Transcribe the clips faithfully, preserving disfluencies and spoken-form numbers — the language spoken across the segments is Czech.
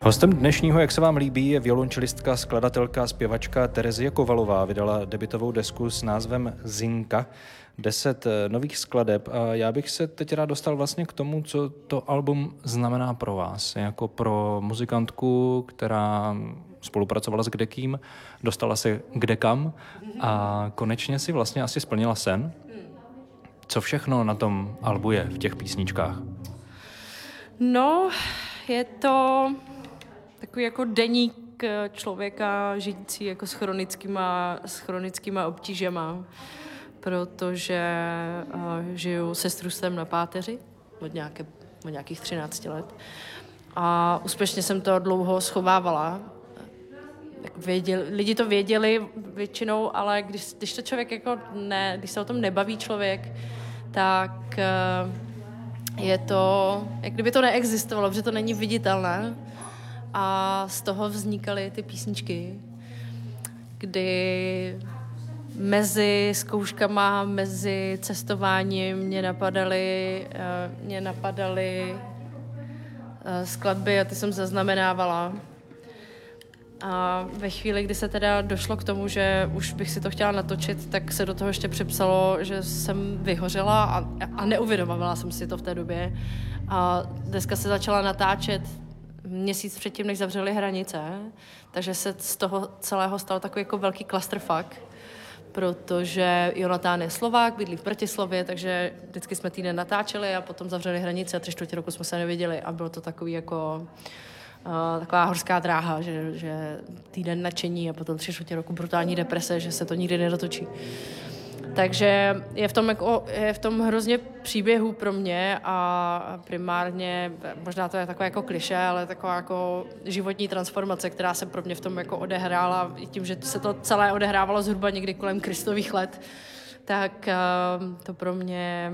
Hostem dnešního, jak se vám líbí, je violončelistka, skladatelka, zpěvačka Terezie Kovalová. Vydala debutovou desku s názvem Zinka, deset nových skladeb. A já bych se teď rád dostal vlastně k tomu, co to album znamená pro vás. Jako pro muzikantku, která spolupracovala s kdekým, dostala se kdekam a konečně si vlastně asi splnila sen. Co všechno na tom albu je v těch písničkách? No, je to takový jako deník člověka žijící jako s chronickýma, s chronickýma obtížema, protože uh, žiju se strusem na páteři od, nějaké, od nějakých třinácti let a úspěšně jsem to dlouho schovávala. Věděl, lidi to věděli většinou, ale když, když to člověk jako ne, když se o tom nebaví člověk, tak uh, je to, jak kdyby to neexistovalo, protože to není viditelné. A z toho vznikaly ty písničky, kdy mezi zkouškama, mezi cestováním mě napadaly, mě napadaly skladby a ty jsem zaznamenávala. A ve chvíli, kdy se teda došlo k tomu, že už bych si to chtěla natočit, tak se do toho ještě připsalo, že jsem vyhořela a, a neuvědomovala jsem si to v té době. A dneska se začala natáčet měsíc předtím, než zavřely hranice, takže se z toho celého stal takový jako velký clusterfuck, protože Jonatán je Slovák, bydlí v Bratislavě, takže vždycky jsme týden natáčeli a potom zavřeli hranice a tři čtvrtě roku jsme se neviděli a bylo to takový jako uh, taková horská dráha, že, že týden nadšení a potom tři čtvrtě roku brutální deprese, že se to nikdy nedotočí. Takže je v tom, jako, je v tom hrozně příběhů pro mě a primárně, možná to je takové jako klišé, ale taková jako životní transformace, která se pro mě v tom jako odehrála, i tím, že se to celé odehrávalo zhruba někdy kolem Kristových let, tak to pro mě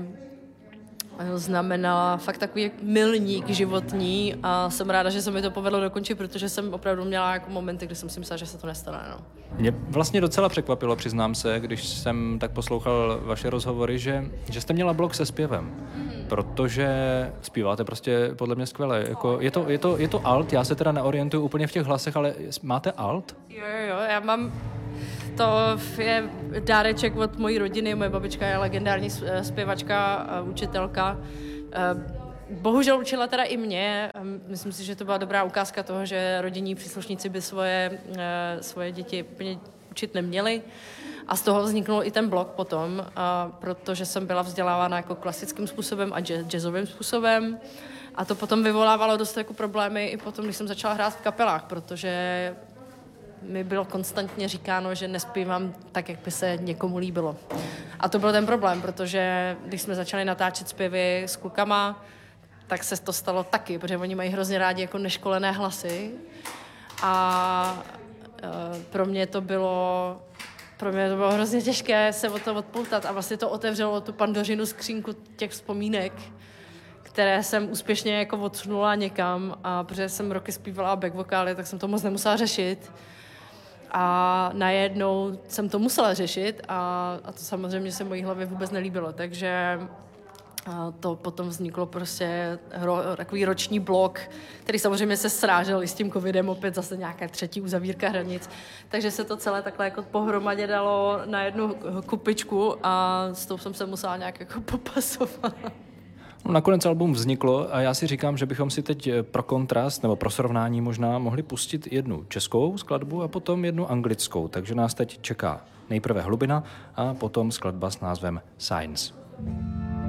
znamenala fakt takový milník životní a jsem ráda, že se mi to povedlo dokončit, protože jsem opravdu měla jako momenty, kdy jsem si myslela, že se to nestane. No. Mě vlastně docela překvapilo, přiznám se, když jsem tak poslouchal vaše rozhovory, že, že jste měla blog se zpěvem, mm. protože zpíváte prostě podle mě skvěle. Jako, je, to, je, to, je to alt, já se teda neorientuju úplně v těch hlasech, ale máte alt? Jo, jo, jo, já mám... To je dáreček od mojí rodiny, moje babička je legendární zpěvačka, učitelka. Bohužel učila teda i mě. Myslím si, že to byla dobrá ukázka toho, že rodinní příslušníci by svoje, svoje děti úplně učit neměli. A z toho vzniknul i ten blog potom, protože jsem byla vzdělávána jako klasickým způsobem a jazzovým způsobem. A to potom vyvolávalo dost jako problémy i potom, když jsem začala hrát v kapelách, protože mi bylo konstantně říkáno, že nespívám tak, jak by se někomu líbilo. A to byl ten problém, protože když jsme začali natáčet zpěvy s klukama, tak se to stalo taky, protože oni mají hrozně rádi jako neškolené hlasy. A e, pro mě to bylo pro mě to bylo hrozně těžké se od toho odpoutat a vlastně to otevřelo tu pandořinu skřínku těch vzpomínek, které jsem úspěšně jako odsunula někam a protože jsem roky zpívala back vokály, tak jsem to moc nemusela řešit. A najednou jsem to musela řešit a, a to samozřejmě se mojí hlavě vůbec nelíbilo, takže to potom vzniklo prostě ro, takový roční blok, který samozřejmě se srážel i s tím covidem, opět zase nějaká třetí uzavírka hranic, takže se to celé takhle jako pohromadě dalo na jednu kupičku a s tou jsem se musela nějak jako popasovat. No, nakonec album vzniklo a já si říkám, že bychom si teď pro kontrast nebo pro srovnání možná mohli pustit jednu českou skladbu a potom jednu anglickou, takže nás teď čeká nejprve Hlubina a potom skladba s názvem Signs.